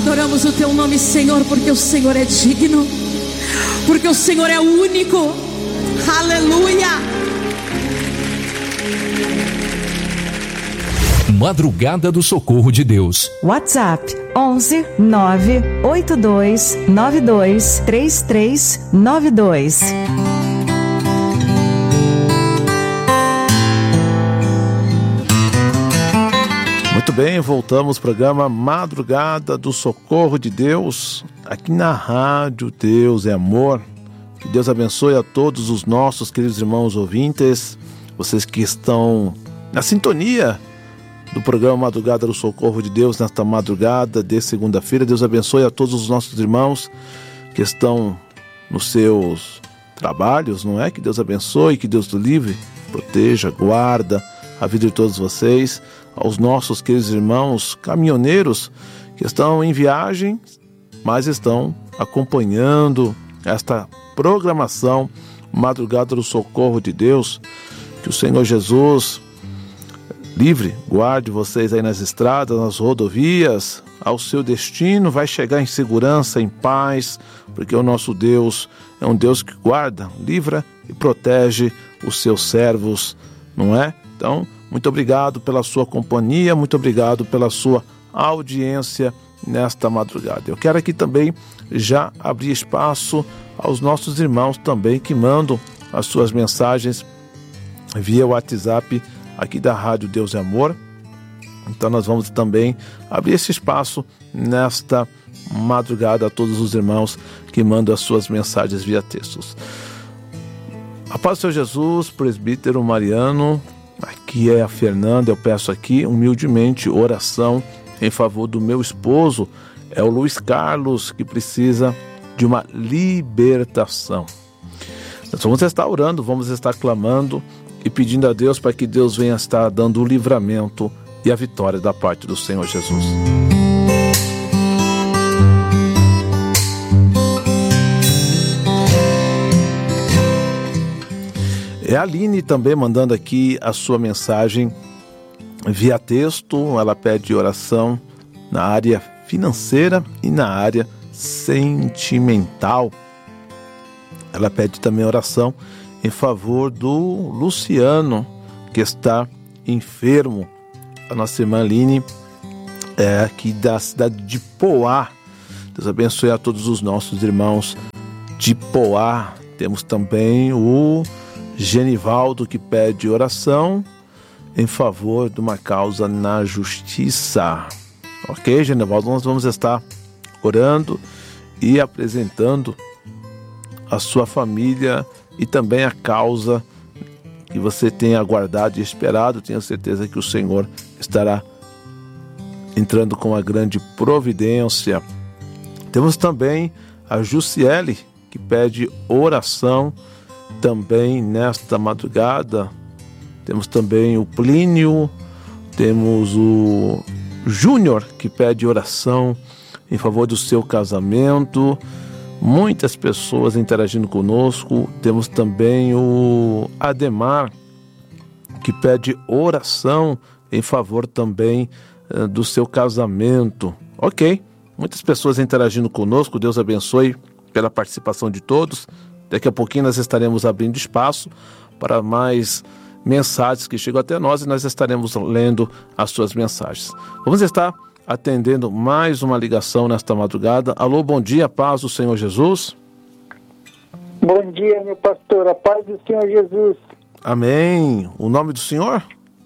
adoramos o teu nome, Senhor, porque o Senhor é digno, porque o Senhor é único. Aleluia. Madrugada do Socorro de Deus. WhatsApp 11 982 92 3392. Muito bem, voltamos ao programa Madrugada do Socorro de Deus, aqui na Rádio Deus é Amor. Que Deus abençoe a todos os nossos queridos irmãos ouvintes, vocês que estão na sintonia do programa Madrugada do Socorro de Deus nesta madrugada de segunda-feira. Deus abençoe a todos os nossos irmãos que estão nos seus trabalhos, não é? Que Deus abençoe, que Deus do livre, proteja, guarda a vida de todos vocês. Aos nossos queridos irmãos caminhoneiros que estão em viagem, mas estão acompanhando esta programação Madrugada do Socorro de Deus. Que o Senhor Jesus livre, guarde vocês aí nas estradas, nas rodovias, ao seu destino, vai chegar em segurança, em paz, porque o nosso Deus é um Deus que guarda, livra e protege os seus servos, não é? Então, muito obrigado pela sua companhia, muito obrigado pela sua audiência nesta madrugada. Eu quero aqui também já abrir espaço aos nossos irmãos também que mandam as suas mensagens via WhatsApp aqui da Rádio Deus é Amor. Então nós vamos também abrir esse espaço nesta madrugada a todos os irmãos que mandam as suas mensagens via textos. A paz do Senhor Jesus, presbítero Mariano, aqui é a Fernanda. Eu peço aqui humildemente oração em favor do meu esposo, é o Luiz Carlos, que precisa de uma libertação. Nós vamos estar orando, vamos estar clamando e pedindo a Deus para que Deus venha estar dando o livramento e a vitória da parte do Senhor Jesus. É a Aline também mandando aqui a sua mensagem via texto. Ela pede oração na área financeira e na área sentimental. Ela pede também oração em favor do Luciano, que está enfermo. A nossa irmã Aline é aqui da cidade de Poá. Deus abençoe a todos os nossos irmãos de Poá. Temos também o Genivaldo, que pede oração em favor de uma causa na justiça. Ok, Genivaldo, nós vamos estar orando e apresentando a sua família e também a causa que você tem aguardado e esperado. Tenho certeza que o Senhor estará entrando com uma grande providência. Temos também a Jussiele, que pede oração também nesta madrugada. Temos também o Plínio, temos o Júnior, que pede oração em favor do seu casamento. Muitas pessoas interagindo conosco. Temos também o Ademar, que pede oração em favor também do seu casamento. Ok, muitas pessoas interagindo conosco. Deus abençoe pela participação de todos. Daqui a pouquinho nós estaremos abrindo espaço para mais mensagens que chegam até nós e nós estaremos lendo as suas mensagens. Vamos estar atendendo mais uma ligação nesta madrugada. Alô, bom dia, paz do Senhor Jesus. Bom dia, meu pastor, a paz do Senhor Jesus. Amém. O nome do senhor?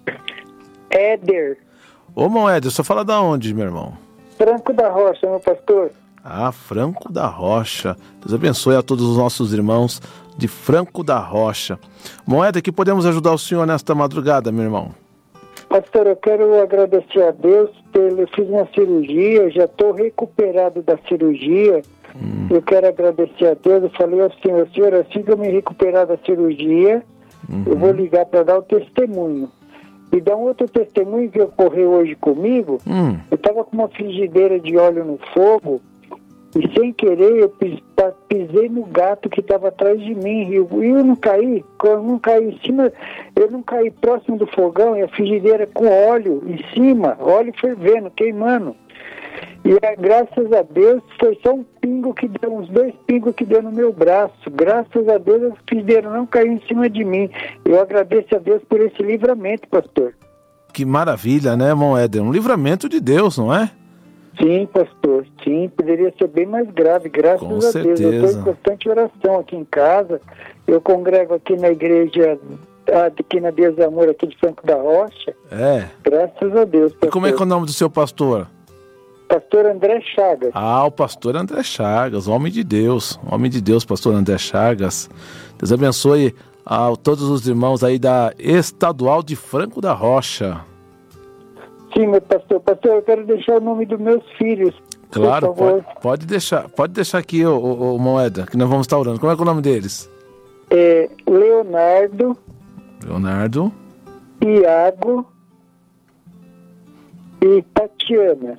Éder. Ô, irmão Éder, você fala da onde, meu irmão? Franco da Rocha, meu pastor. Ah, Franco da Rocha. Deus abençoe a todos os nossos irmãos de Franco da Rocha. Moeda, que podemos ajudar o senhor nesta madrugada, meu irmão? Pastor, eu quero agradecer a Deus. Eu fiz uma cirurgia, já estou recuperado da cirurgia. Eu quero agradecer a Deus. Eu falei ao Senhor, assim que eu me recuperar da cirurgia, eu vou ligar para dar o testemunho. E dar um outro testemunho que ocorreu hoje comigo. Eu estava com uma frigideira de óleo no fogo e sem querer eu pisei no gato que estava atrás de mim e eu não caí, em cima, eu não caí próximo do fogão e a frigideira com óleo em cima, óleo fervendo, queimando. E graças a Deus foi só um pingo que deu, uns 2 pingos que deu no meu braço. Graças a Deus as pisadeira não caiu em cima de mim. Eu agradeço a Deus por esse livramento, pastor. Que maravilha, né, irmão Éder? Um livramento de Deus, não é? Sim, pastor, sim, poderia ser bem mais grave, graças Com a certeza. Deus. Eu estou em constante oração aqui em casa, eu congrego aqui na igreja, aqui na Deus Amor, aqui de Franco da Rocha, graças a Deus, pastor. E como é que é o nome do seu pastor? Pastor André Chagas. Ah, o pastor André Chagas, homem de Deus, pastor André Chagas. Deus abençoe a todos os irmãos aí da Estadual de Franco da Rocha. Sim, meu pastor. Pastor, eu quero deixar o nome dos meus filhos. Claro, pode deixar aqui, o Moeda, que nós vamos estar orando. Como é que é o nome deles? Leonardo, Iago e Tatiana.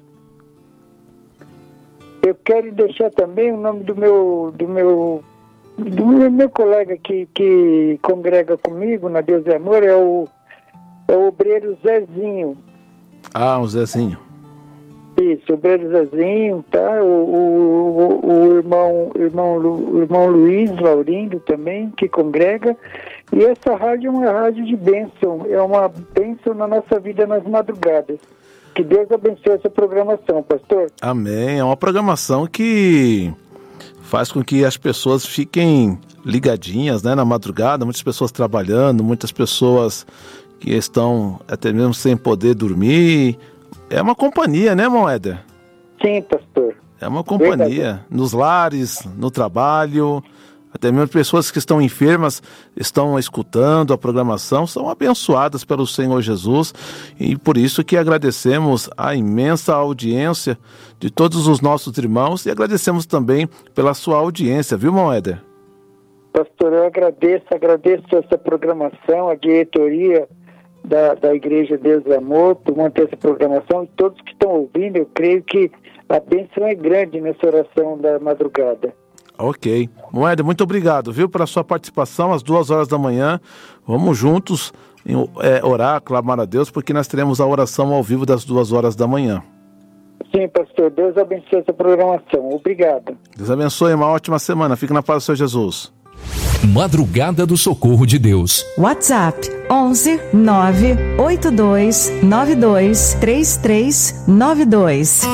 Eu quero deixar também o nome do meu colega que congrega comigo na Deus e Amor, é o obreiro Zezinho. Ah, o Zezinho. Isso, o obreiro Zezinho, tá? O irmão Luiz Laurindo também, que congrega. E essa rádio é uma rádio de bênção, é uma bênção na nossa vida nas madrugadas. Que Deus abençoe essa programação, pastor. Amém. É uma programação que faz com que as pessoas fiquem ligadinhas, né, na madrugada, muitas pessoas trabalhando, muitas pessoas que estão até mesmo sem poder dormir. É uma companhia, né, irmão Éder? Sim, pastor. É uma companhia. Verdade. Nos lares, no trabalho, até mesmo pessoas que estão enfermas estão escutando a programação, são abençoadas pelo Senhor Jesus, e por isso que agradecemos a imensa audiência de todos os nossos irmãos e agradecemos também pela sua audiência, viu, irmão Éder? Pastor, eu agradeço essa programação, a diretoria da Igreja Deus e Amor por manter essa programação, e todos que estão ouvindo, eu creio que a bênção é grande nessa oração da madrugada. Ok. Moeda, muito obrigado, viu, pela sua participação às 2h da manhã. Vamos juntos orar, clamar a Deus, porque nós teremos a oração ao vivo das 2h da manhã. Sim, pastor. Deus abençoe essa programação. Obrigado. Deus abençoe, uma ótima semana. Fique na paz do Senhor Jesus. Madrugada do Socorro de Deus. WhatsApp 11 982 92 3392.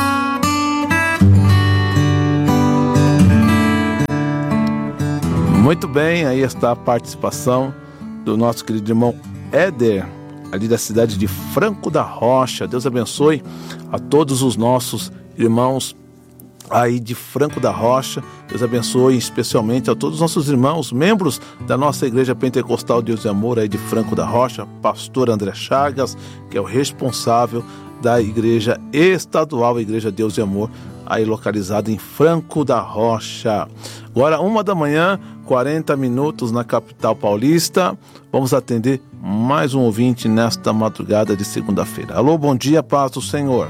Muito bem, aí está a participação do nosso querido irmão Éder, ali da cidade de Franco da Rocha. Deus abençoe a todos os nossos irmãos aí de Franco da Rocha. Deus abençoe especialmente a todos os nossos irmãos, membros da nossa Igreja Pentecostal Deus e Amor aí de Franco da Rocha, pastor André Chagas, que é o responsável da Igreja Estadual, Igreja Deus e Amor, aí localizada em Franco da Rocha. Agora 1h, 40 minutos na capital paulista. Vamos atender mais um ouvinte nesta madrugada de segunda-feira. Alô, bom dia, paz do Senhor.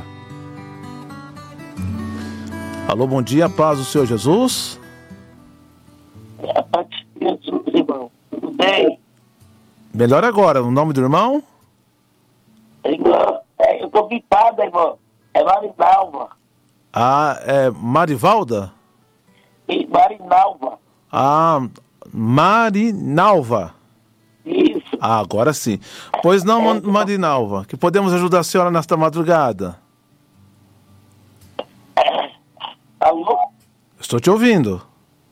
Alô, bom dia, paz do Senhor Jesus. A paz de Jesus, irmão. Tudo bem? Melhor agora, o nome do irmão? Irmão, eu tô gripado, irmão. É Marinalva. Ah, é Marivalda? Marinalva. Ah, Marinalva. Isso. Ah, agora sim. Pois não, Marinalva, que podemos ajudar a senhora nesta madrugada? Alô? Estou te ouvindo.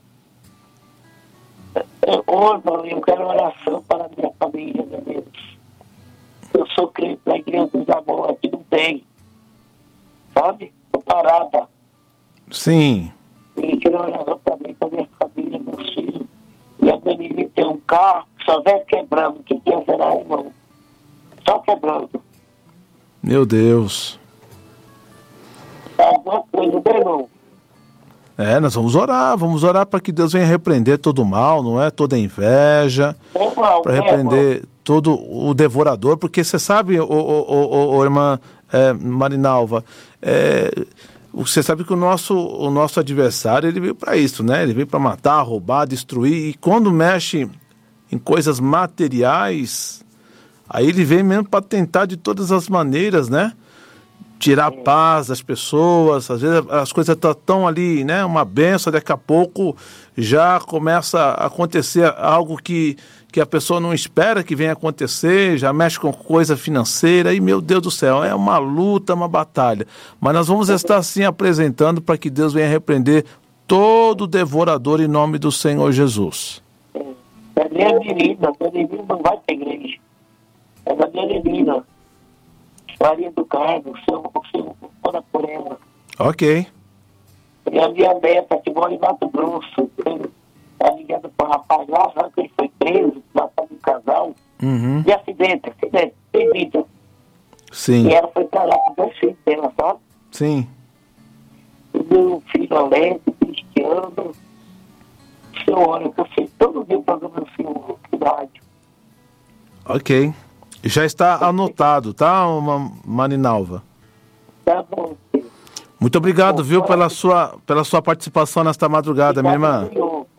Irmão, eu quero oração para a minha família, meu Deus. Eu sou crente da Igreja dos Amor, aqui não tem. Sabe? Estou parada. Sim. E quero oração também para a minha família, meus filhos. E a menina tem um carro, só vem quebrando. O que será, irmão? Só quebrando. Meu Deus. Alguma coisa, meu irmão. Nós vamos orar para que Deus venha repreender todo o mal, não é? Toda a inveja, para repreender todo o devorador, porque você sabe, irmã Marinalva, você sabe que o nosso adversário, ele veio para isso, né? Ele veio para matar, roubar, destruir, e quando mexe em coisas materiais, aí ele vem mesmo para tentar de todas as maneiras, né? tirar a paz das pessoas. Às vezes as coisas estão ali, né? Uma benção, daqui a pouco já começa a acontecer algo que a pessoa não espera que venha acontecer, já mexe com coisa financeira e, meu Deus do céu, é uma luta, uma batalha. Mas nós vamos estar assim apresentando para que Deus venha repreender todo devorador em nome do Senhor Jesus. É minha menina não vai para a igreja. É da minha menina. Maria do Carmo, o seu ora por ela. Ok. E a minha neta, que mora em Mato Grosso, tá ligada para o rapaz lá, já que ele foi preso, matando um casal, de acidente, vida. Sim. E ela foi para lá com 2 filhos dela, sabe? Sim. O meu filho Alento, cristiano, o senhor ora, que eu sei todo dia o programa do senhor aqui da rádio. Ok. Já está anotado, tá, Marinalva? Tá bom, filho. Muito obrigado, viu, pela sua participação nesta madrugada, minha irmã.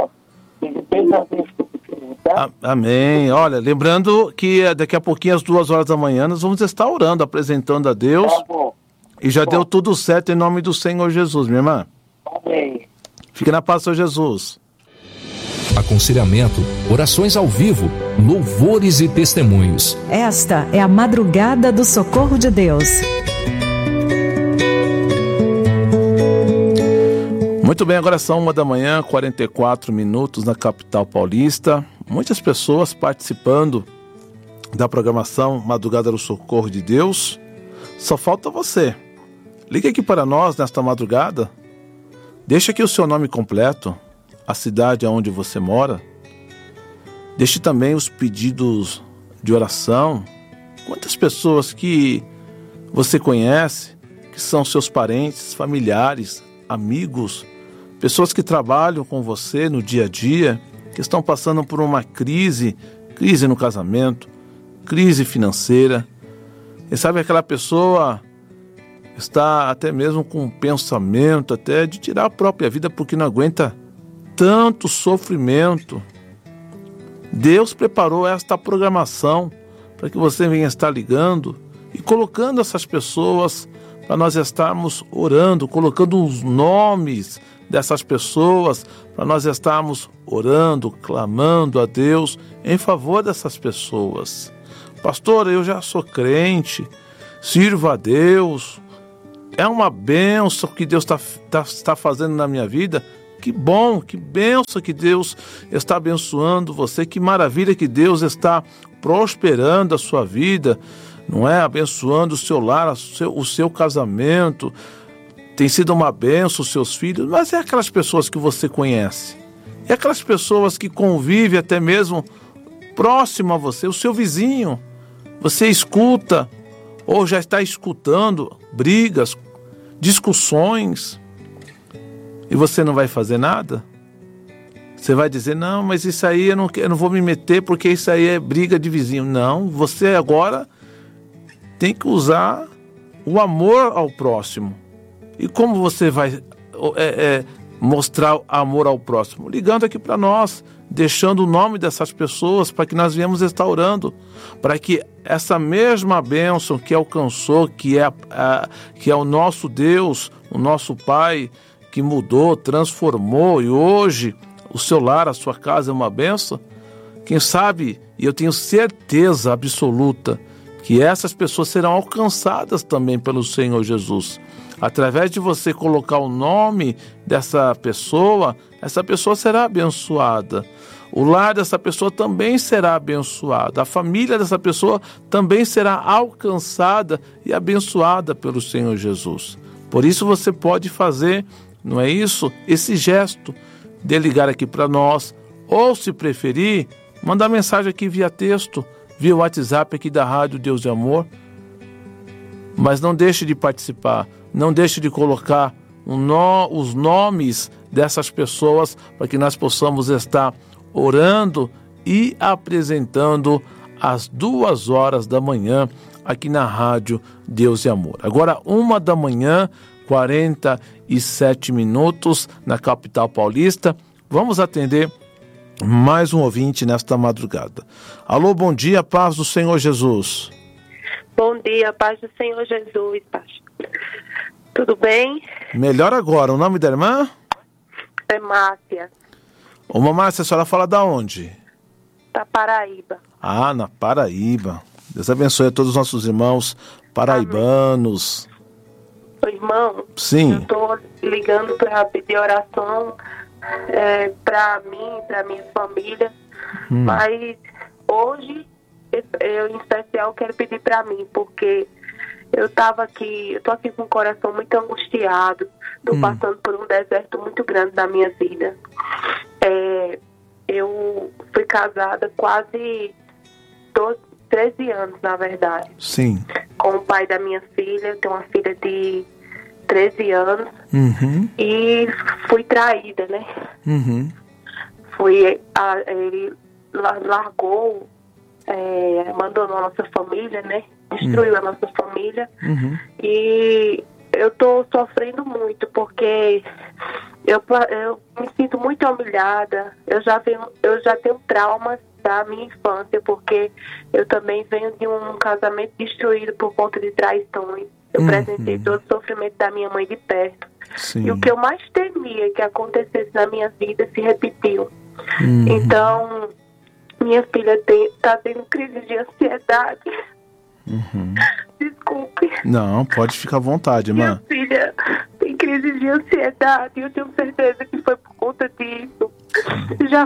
Amém. Olha, lembrando que daqui a pouquinho, às 2h da manhã, nós vamos estar orando, apresentando a Deus. Tá bom. E já deu tudo certo em nome do Senhor Jesus, minha irmã. Amém. Fique na paz, Senhor Jesus. Aconselhamento, orações ao vivo, louvores e testemunhos. Esta é a Madrugada do Socorro de Deus. Muito bem, agora são 1 da manhã, 44 minutos na capital paulista. Muitas pessoas participando da programação Madrugada do Socorro de Deus. Só falta você. Ligue aqui para nós nesta madrugada. Deixe aqui o seu nome completo, a cidade onde você mora. Deixe também os pedidos de oração. Quantas pessoas que você conhece, que são seus parentes, familiares, amigos, pessoas que trabalham com você no dia a dia, que estão passando por uma crise no casamento, crise financeira. E sabe, aquela pessoa está até mesmo com um pensamento até de tirar a própria vida porque não aguenta tanto sofrimento. Deus preparou esta programação para que você venha estar ligando e colocando essas pessoas para nós estarmos orando, colocando os nomes dessas pessoas para nós estarmos orando, clamando a Deus em favor dessas pessoas. Pastor, eu já sou crente, sirvo a Deus, é uma bênção que Deus está fazendo na minha vida. Que bom, que bênção que Deus está abençoando você, que maravilha que Deus está prosperando a sua vida, não é? Abençoando o seu lar, o seu casamento, tem sido uma bênção os seus filhos, mas é aquelas pessoas que você conhece, é aquelas pessoas que convivem até mesmo próximo a você, o seu vizinho, você escuta ou já está escutando brigas, discussões, e você não vai fazer nada? Você vai dizer, não, mas isso aí eu não vou me meter porque isso aí é briga de vizinho. Não, você agora tem que usar o amor ao próximo. E como você vai mostrar amor ao próximo? Ligando aqui para nós, deixando o nome dessas pessoas para que nós venhamos estar orando, para que essa mesma bênção que alcançou, que é o nosso Deus, o nosso Pai, que mudou, transformou, e hoje o seu lar, a sua casa é uma bênção. Quem sabe, e eu tenho certeza absoluta, que essas pessoas serão alcançadas também pelo Senhor Jesus. Através de você colocar o nome dessa pessoa, essa pessoa será abençoada. O lar dessa pessoa também será abençoado. A família dessa pessoa também será alcançada e abençoada pelo Senhor Jesus. Por isso você pode fazer, não é isso? Esse gesto de ligar aqui para nós, ou se preferir, mandar mensagem aqui via texto, via WhatsApp aqui da Rádio Deus de Amor. Mas não deixe de participar, não deixe de colocar os nomes dessas pessoas para que nós possamos estar orando e apresentando às 2h da manhã aqui na Rádio Deus de Amor. Agora 1 da manhã, 47 minutos na capital paulista. Vamos atender mais um ouvinte nesta madrugada. Alô, bom dia, paz do Senhor Jesus. Bom dia, paz do Senhor Jesus, pastor. Tudo bem? Melhor agora. O nome da irmã? É Márcia, Ô, Márcia, a senhora fala da onde? da Paraíba. Ah, na Paraíba. Deus abençoe a todos os nossos irmãos paraibanos. Ô, irmão, Sim. eu tô ligando para pedir oração para mim, para minha família. Mas hoje, eu em especial quero pedir para mim, porque eu tô aqui com o coração muito angustiado. Tô passando por um deserto muito grande na minha vida. Eu fui casada quase 13 anos, na verdade, Sim. com o pai da minha filha. Eu tenho uma filha de 13 anos. E fui traída, né? Ele largou, abandonou a nossa família, né? Destruiu a nossa família. E eu tô sofrendo muito, porque eu me sinto muito humilhada. Eu já tenho traumas da minha infância, porque eu também venho de um casamento destruído por conta de traições. Eu presenciei todo o sofrimento da minha mãe de perto. Sim. E o que eu mais temia que acontecesse na minha vida se repetiu. Então, minha filha está tendo crise de ansiedade. Desculpe. Não, pode ficar à vontade, irmã. Minha filha tem crise de ansiedade e eu tenho certeza que foi por conta disso. Já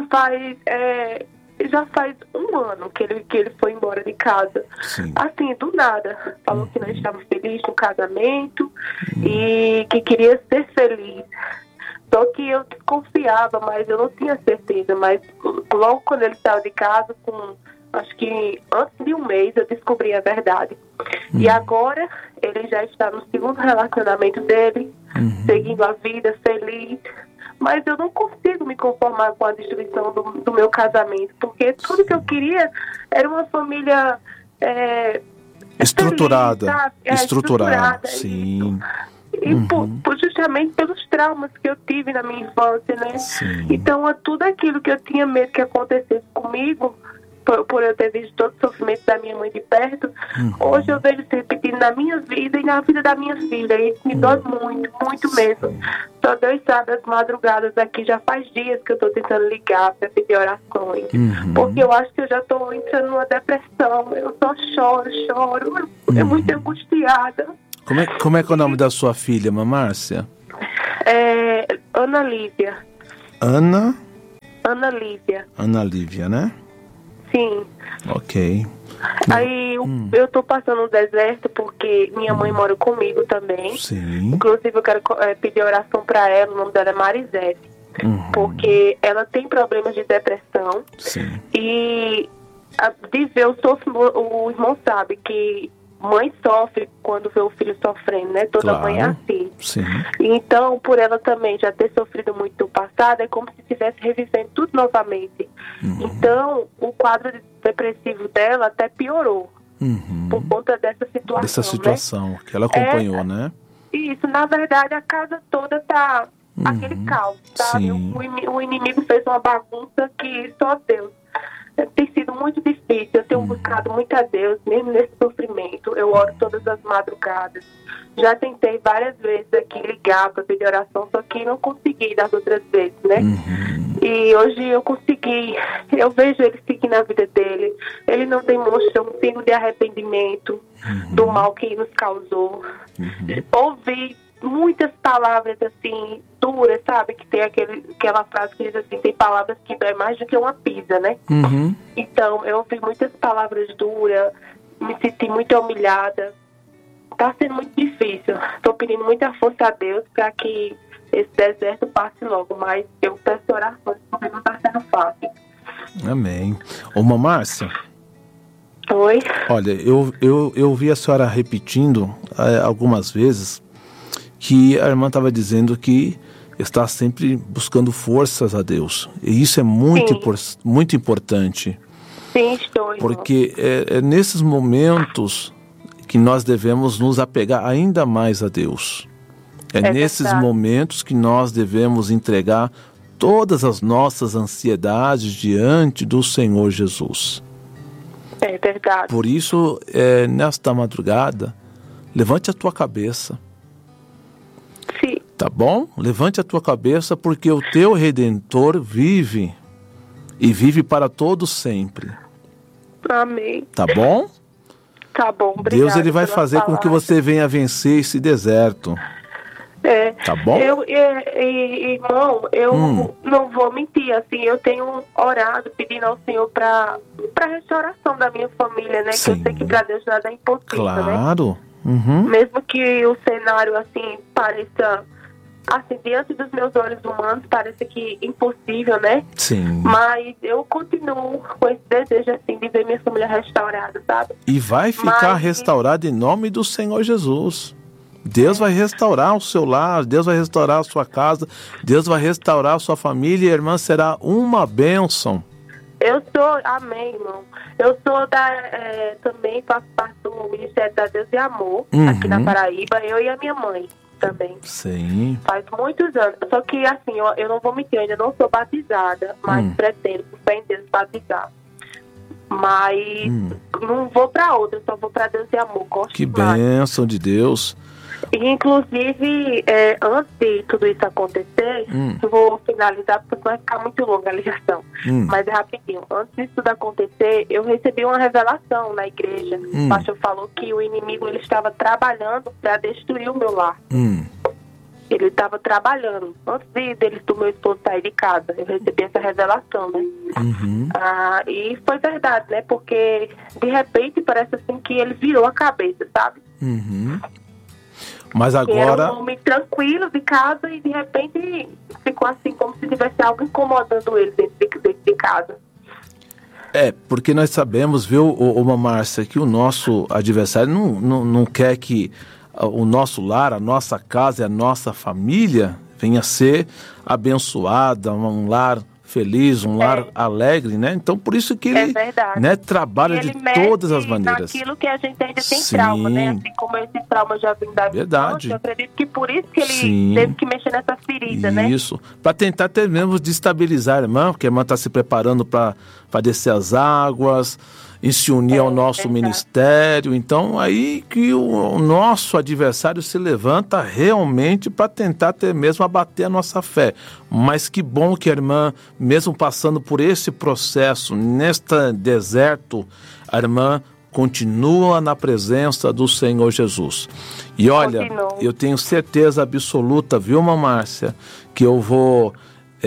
faz um ano que ele foi embora de casa. Sim. Assim, do nada. Falou que nós estávamos felizes no casamento e que queria ser feliz. Só que eu desconfiava, mas eu não tinha certeza. Mas logo quando ele saiu de casa, acho que antes de um mês, eu descobri a verdade. E agora ele já está no segundo relacionamento dele, seguindo a vida, feliz. Mas eu não consigo me conformar com a destruição do meu casamento, porque tudo que eu queria era uma família Estruturada. feliz, sabe? Estruturada, sim. E justamente pelos traumas que eu tive na minha infância, né? Sim. Então, tudo aquilo que eu tinha medo que acontecesse comigo, por eu ter visto todo o sofrimento da minha mãe de perto, hoje eu vejo se repetindo na minha vida e na vida da minha filha. E isso me dói muito, muito mesmo. Só Deus sabe, as madrugadas aqui já faz dias que eu estou tentando ligar para pedir orações. Porque eu acho que eu já estou entrando numa depressão. Eu só choro. É muito angustiada. Como é que é o nome da sua filha, Márcia? Ana Lívia. Ana Lívia. Né? Sim. Ok. Aí eu tô passando um deserto porque minha mãe mora comigo também. Sim. Inclusive eu quero pedir oração para ela. O nome dela é Marisete. Porque ela tem problemas de depressão. Sim. E de ver o irmão sabe que mãe sofre quando vê o filho sofrendo, né? Toda mãe é assim. Sim. Então, por ela também já ter sofrido muito no passado, é como se estivesse revivendo tudo novamente. Então, o quadro depressivo dela até piorou por conta dessa situação. Dessa situação que ela acompanhou, né? Isso, na verdade, a casa toda tá aquele caos, sabe? O inimigo fez uma bagunça que só Deus. Tem sido muito difícil. Eu tenho buscado muito a Deus, mesmo nesse sofrimento. Eu oro todas as madrugadas. Já tentei várias vezes aqui ligar para pedir oração, só que não consegui das outras vezes, né? E hoje eu consegui. Eu vejo ele seguindo a vida dele. Ele não demonstra um pingo de arrependimento do mal que nos causou. Ouvi muitas palavras assim duras, sabe? Que tem aquela frase que diz assim: tem palavras que dói mais do que uma pizza, né? Então eu ouvi muitas palavras duras, me senti muito humilhada. Tá sendo muito difícil. Tô pedindo muita força a Deus para que esse deserto passe logo, mas eu peço orações porque não tá sendo fácil. Amém. Ô, Márcia. Oi? Olha, eu vi a senhora repetindo algumas vezes que a irmã estava dizendo que está sempre buscando forças a Deus. E isso é muito importante. Sim, estou. Porque é nesses momentos que nós devemos nos apegar ainda mais a Deus. É nesses verdade. momentos que nós devemos entregar todas as nossas ansiedades diante do Senhor Jesus. É verdade. Por isso, nesta madrugada, levante a tua cabeça, Tá bom? Levante a tua cabeça, porque o teu Redentor vive. E vive para todos sempre. Amém. Tá bom? Tá bom, obrigada. Deus ele vai pelas fazer com que palavras. você venha vencer esse deserto. Tá bom? Irmão, eu não vou mentir, assim, eu tenho orado, pedindo ao Senhor para restauração da minha família, né? Sim. Que eu sei que para Deus nada é impossível, né? Claro. Uhum. Mesmo que o cenário, assim, pareça, assim, diante dos meus olhos humanos, pareça que impossível, né? Sim. Mas eu continuo com esse desejo, assim, de ver minha família restaurada, sabe? E vai ficar Mas- restaurado em nome do Senhor Jesus. Deus vai restaurar o seu lar, Deus vai restaurar a sua casa, Deus vai restaurar a sua família, e a irmã será uma bênção. Eu sou, amém, irmão. Eu sou também faço parte do Ministério da Deus e Amor, aqui na Paraíba, eu e a minha mãe também. Sim. Faz muitos anos. Só que, assim, eu não vou mentir, eu ainda não sou batizada, mas pretendo, por fé em Deus, batizar. Mas não vou para outra, só vou para Deus e Amor. Gosto Que demais. bênção de Deus. E, inclusive, antes de tudo isso acontecer, eu vou finalizar porque vai ficar muito longa a ligação. Mas é rapidinho. Antes disso tudo acontecer, eu recebi uma revelação na igreja. O pastor falou que o inimigo ele estava trabalhando para destruir o meu lar. Ele estava trabalhando. Antes do meu esposo sair de casa, eu recebi essa revelação, né? E foi verdade, né? Porque, de repente, parece assim que ele virou a cabeça, sabe? Mas Que agora... era um homem tranquilo de casa e de repente ficou assim como se tivesse algo incomodando ele dentro de casa. Porque nós sabemos, viu, ô Márcia, que o nosso adversário não quer que o nosso lar, a nossa casa e a nossa família venha a ser abençoada, um lar feliz, um lar alegre, né? Então, por isso que ele trabalha de todas as maneiras. Naquilo que a gente ainda tem trauma, né? Assim como esse trauma já vem da Verdade. Eu acredito que por isso que ele teve que mexer nessa ferida, né? Isso, para tentar até mesmo destabilizar a irmã, porque a irmã está se preparando para descer as águas, e se unir ao nosso ministério. Então, aí que o nosso adversário se levanta realmente para tentar até mesmo abater a nossa fé. Mas que bom que a irmã, mesmo passando por esse processo, neste deserto, a irmã continua na presença do Senhor Jesus. E olha, eu tenho certeza absoluta, viu, Márcia, que eu vou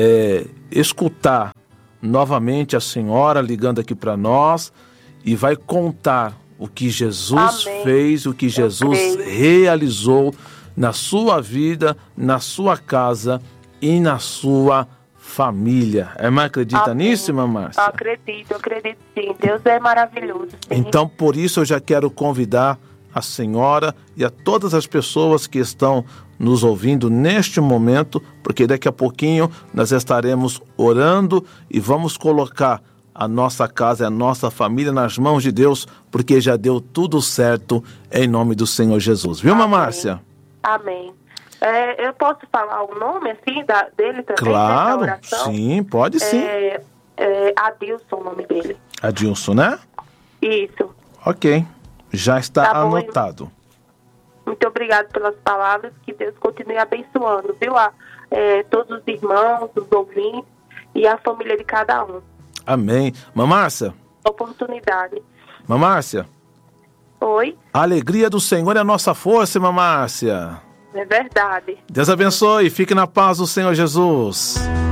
escutar novamente a senhora ligando aqui para nós, e vai contar o que Jesus fez, o que Jesus realizou na sua vida, na sua casa e na sua família. A irmã acredita nisso, irmã Márcia? Acredito sim. Deus é maravilhoso. Sim. Então, por isso eu já quero convidar a senhora e a todas as pessoas que estão nos ouvindo neste momento, porque daqui a pouquinho nós estaremos orando e vamos colocar a nossa casa e a nossa família nas mãos de Deus, porque já deu tudo certo em nome do Senhor Jesus. Viu, Márcia? Amém. Eu posso falar o nome, assim, dele também? Claro, sim, pode sim. Adilson, o nome dele. Adilson, né? Isso. Ok, já está anotado. Muito obrigado pelas palavras, que Deus continue abençoando, viu? Todos os irmãos, os ouvintes e a família de cada um. Amém. Márcia? Oportunidade. Márcia? Oi? A alegria do Senhor é a nossa força, Márcia. É verdade. Deus abençoe. Fique na paz do Senhor Jesus.